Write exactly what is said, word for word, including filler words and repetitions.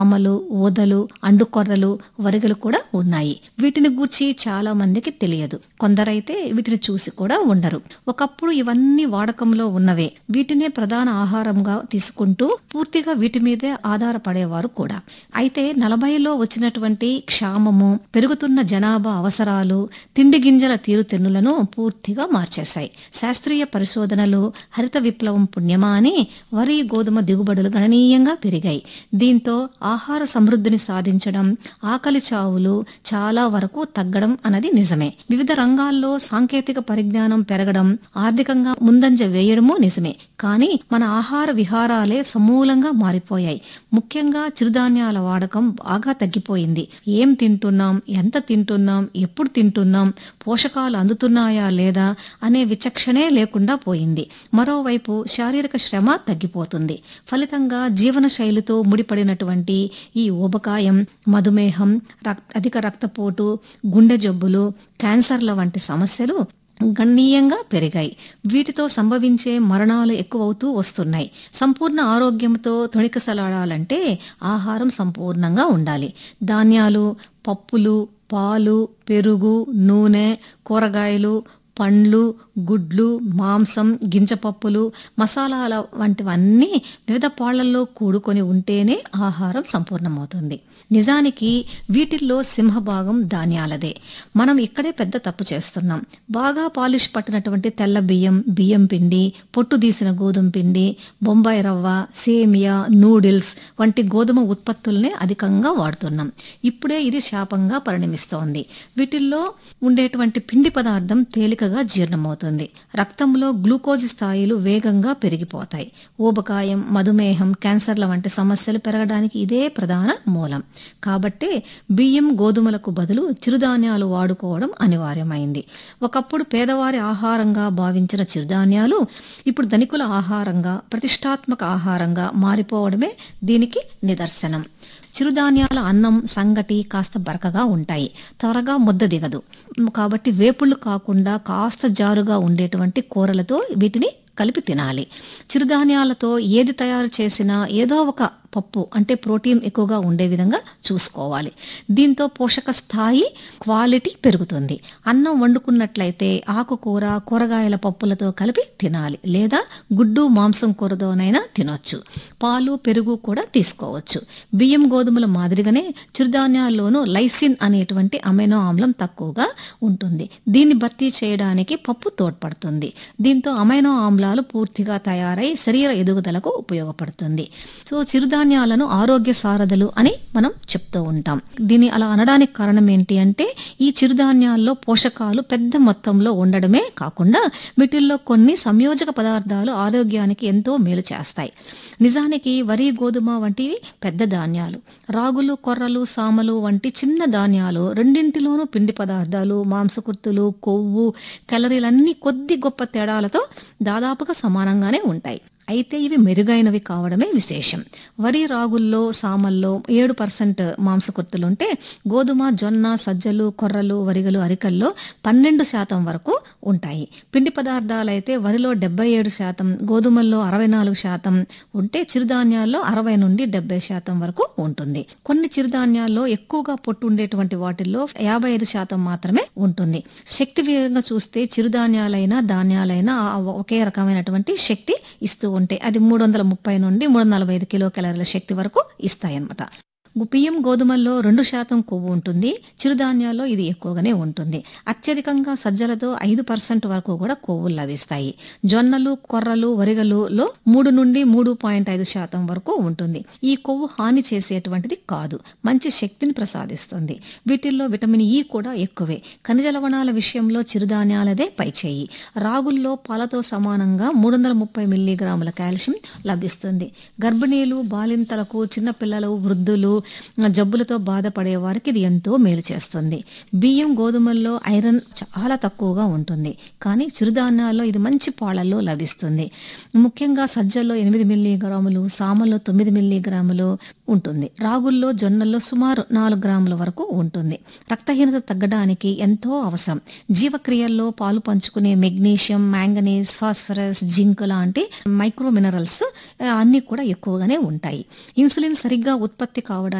అమలు, ఊదలు, అండుకొర్రలు, వరిగలు కూడా ఉన్నాయి. వీటిని గూర్చి చాలా మందికి తెలియదు. కొందరైతే వీటిని చూసి కూడా ఉండరు. ఒకప్పుడు ఇవన్నీ వాడకంలో ఉన్నవే. వీటినే ప్రధాన ఆహారంగా తీసుకుంటూ పూర్తిగా వీటి మీదే ఆధారపడేవారు కూడా. అయితే నలభైలో వచ్చినటువంటి క్షామము, పెరుగుతున్న జనాభా అవసరాలు తిండి గింజల తీరుతెన్నులను పూర్తిగా మార్చేశాయి. శాస్త్రీయ పరిశోధనలు హరిత విప్లవం పుణ్యమా అని వరి, గోధుమ దిగుబడులు గణనీయంగా పెరిగాయి. దీంతో ఆహార సమృద్ధిని సాధించడం, ఆకలి చావులు చాలా వరకు తగ్గడం అన్నది నిజమే. వివిధ రంగాల్లో సాంకేతిక పరిజ్ఞానం పెరగడం, ఆర్థికంగా ముందంజ వేయడమూ నిజమే. కానీ మన ఆహార విహారాలే సమూలంగా మారిపోయాయి. ముఖ్యంగా చిరుధాన్యాల వాడకం బాగా తగ్గిపోయింది. ఏం తింటున్నాం, ఎంత తింటున్నాం, ఎప్పుడు తింటున్నాం, పోషకాలు అందుతున్నాయా లేదా అనే విచక్షణే లేకుండా పోయింది. మరోవైపు శారీరక శ్రమ తగ్గిపోతుంది. ఫలితంగా జీవన శైలితో ముడిపడినటువంటి ఈ ఊబకాయం, మధుమేహం, అధిక రక్తపోటు, గుండె జబ్బులు, క్యాన్సర్ల వంటి సమస్యలు గణనీయంగా పెరిగాయి. వీటితో సంభవించే మరణాలు ఎక్కువవుతూ వస్తున్నాయి. సంపూర్ణ ఆరోగ్యంతో తొణికిసలాడాలంటే ఆహారం సంపూర్ణంగా ఉండాలి. ధాన్యాలు, పప్పులు, పాలు, పెరుగు, నూనె, కూరగాయలు, పండ్లు, గుడ్లు, మాంసం, గింజపప్పులు, మసాలాల వంటివన్నీ వివిధ పాళ్లల్లో కూడుకొని ఉంటేనే ఆహారం సంపూర్ణమవుతుంది. నిజానికి వీటిల్లో సింహభాగం ధాన్యాలదే. మనం ఇక్కడే పెద్ద తప్పు చేస్తున్నాం. బాగా పాలిష్ పట్టినటువంటి తెల్ల బియ్యం, బియ్యం పిండి, పొట్టు తీసిన గోధుమ పిండి, బొంబాయి రవ్వ, సేమియా, నూడిల్స్ వంటి గోధుమ ఉత్పత్తుల్నే అధికంగా వాడుతున్నాం. ఇప్పుడే ఇది శాపంగా పరిణమిస్తోంది. వీటిల్లో ఉండేటువంటి పిండి పదార్థం తేలికగా జీర్ణమవుతుంది. రక్తంలో గ్లూకోజ్ స్థాయిలు వేగంగా పెరిగిపోతాయి. ఊబకాయం, మధుమేహం, క్యాన్సర్ల వంటి సమస్యలు పెరగడానికి ఇదే ప్రధాన మూలం. కాబట్టే బియ్యం, గోధుమలకు బదులు చిరుధాన్యాలు వాడుకోవడం అనివార్యమైంది. ఒకప్పుడు పేదవారి ఆహారంగా భావించిన చిరుధాన్యాలు ఇప్పుడు ధనికుల ఆహారంగా, ప్రతిష్టాత్మక ఆహారంగా మారిపోవడమే దీనికి నిదర్శనం. చిరుధాన్యాల అన్నం, సంగటి కాస్త బరకగా ఉంటాయి, త్వరగా ముద్ద దిగదు. కాబట్టి వేపుళ్లు కాకుండా కాస్త జారుగా ఉండేటువంటి కూరలతో వీటిని కలిపి తినాలి. చిరుధాన్యాలతో ఏది తయారు చేసినా ఏదో ఒక పప్పు అంటే ప్రోటీన్ ఎక్కువగా ఉండే విధంగా చూసుకోవాలి. దీంతో పోషక స్థాయి, క్వాలిటీ పెరుగుతుంది. అన్నం వండుకున్నట్లయితే ఆకుకూర, కూరగాయల పప్పులతో కలిపి తినాలి. లేదా గుడ్డు, మాంసం కూరతోనైనా తినొచ్చు. పాలు, పెరుగు కూడా తీసుకోవచ్చు. బియ్యం, గోధుమల మాదిరిగానే చిరుధాన్యాల్లోనూ లైసిన్ అనేటువంటి అమైనో ఆమ్లం తక్కువగా ఉంటుంది. దీన్ని భర్తీ చేయడానికి పప్పు తోడ్పడుతుంది. దీంతో అమైనో ఆమ్లాలు పూర్తిగా తయారై శరీర ఎదుగుదలకు ఉపయోగపడుతుంది. సో చిరుధాన్యాలు ధాన్యాలను ఆరోగ్య సారథులు అని మనం చెప్తూ ఉంటాం. దీన్ని అలా అనడానికి కారణం ఏంటి అంటే ఈ చిరుధాన్యాల్లో పోషకాలు పెద్ద మొత్తంలో ఉండడమే కాకుండా వీటిల్లో కొన్ని సంయోజక పదార్థాలు ఆరోగ్యానికి ఎంతో మేలు చేస్తాయి. నిజానికి వరి, గోధుమ వంటివి పెద్ద ధాన్యాలు. రాగులు, కొర్రలు, సామలు వంటి చిన్న ధాన్యాలు రెండింటిలోనూ పిండి పదార్థాలు, మాంసకృత్తులు, కొవ్వు, క్యాలరీలన్నీ కొద్ది గొప్ప తేడాలతో దాదాపుగా సమానంగానే ఉంటాయి. అయితే ఇవి మెరుగైనవి కావడమే విశేషం. వరి, రాగుల్లో, సామల్లో ఏడు పర్సెంట్ మాంసకృత్తులుంటే గోధుమ, జొన్న, సజ్జలు, కొర్రలు, వరిగలు, అరికల్లో పన్నెండు శాతం వరకు ఉంటాయి. పిండి పదార్థాలైతే వరిలో డెబ్బై ఏడు శాతం, గోధుమల్లో అరవై నాలుగు శాతం ఉంటే చిరుధాన్యాల్లో అరవై నుండి డెబ్బై శాతం వరకు ఉంటుంది. కొన్ని చిరుధాన్యాల్లో ఎక్కువగా పొట్టు ఉండేటువంటి వాటిల్లో యాభై ఐదు శాతం మాత్రమే ఉంటుంది. శక్తి విధంగా చూస్తే చిరుధాన్యాలైనా ధాన్యాలైనా ఒకే రకమైనటువంటి శక్తి ఇస్తూ ఉంటే అది మూడు వందల ముప్పై నుండి మూడు వందల నలభై ఐదు కిలో క్యాలరీల శక్తి వరకు ఇస్తాయన్నమాట. బియ్యం, గోధుమల్లో రెండు శాతం కొవ్వు ఉంటుంది. చిరుధాన్యాల్లో ఇది ఎక్కువగానే ఉంటుంది. అత్యధికంగా సజ్జలతో ఐదు పర్సెంట్ వరకు కూడా కొవ్వులు లభిస్తాయి. జొన్నలు, కొర్రలు, వరిగలులో మూడు నుండి మూడు పాయింట్ ఐదు శాతం వరకు ఉంటుంది. ఈ కొవ్వు హాని చేసేటువంటిది కాదు, మంచి శక్తిని ప్రసాదిస్తుంది. వీటిల్లో విటమిన్ ఈ కూడా ఎక్కువే. ఖనిజ లవణాల విషయంలో చిరుధాన్యాలదే పైచేయి. రాగుల్లో పాలతో సమానంగా మూడు వందల ముప్పై మిల్లీగ్రాముల కాల్షియం లభిస్తుంది. గర్భిణీలు, బాలింతలకు, చిన్నపిల్లలు, వృద్ధులు, జబ్బులతో బాధపడే వారికి ఇది ఎంతో మేలు చేస్తుంది. బియ్యం, గోధుమల్లో ఐరన్ చాలా తక్కువగా ఉంటుంది, కానీ చిరుధాన్యాల్లో ఇది మంచి పాళ్లలో లభిస్తుంది. ముఖ్యంగా సజ్జల్లో ఎనిమిది మిల్లీగ్రాములు, సామల్లో తొమ్మిది మిల్లీగ్రాములు ఉంటుంది. రాగుల్లో జొన్నల్లో సుమారు నాలుగు గ్రాముల వరకు ఉంటుంది. రక్తహీనత తగ్గడానికి ఎంతో అవసరం. జీవక్రియల్లో పాలు పంచుకునే మెగ్నీషియం, మ్యాంగనీస్, ఫాస్ఫరస్, జింక్ లాంటి మైక్రో మినరల్స్ అన్ని కూడా ఎక్కువగానే ఉంటాయి. ఇన్సులిన్ సరిగ్గా ఉత్పత్తి కావడానికి